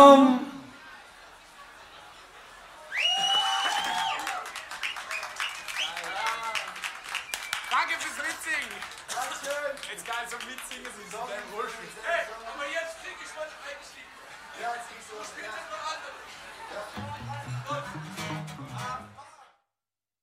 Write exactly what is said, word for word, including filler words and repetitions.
Raum. Danke fürs Mitsingen. Dankeschön. Jetzt geil zum Mitsingen, sie ist dein Rollstuhl. Hey, aber jetzt krieg ich was eingestiegen. Ja, jetzt kriegst du was. Du spielst jetzt noch andere. Ja. Gut.